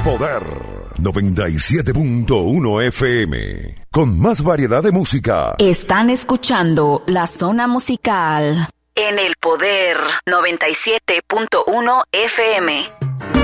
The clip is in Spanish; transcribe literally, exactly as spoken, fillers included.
Poder noventa y siete punto uno F M. Con más variedad de música. Están escuchando La Zona Musical en El Poder noventa y siete punto uno F M.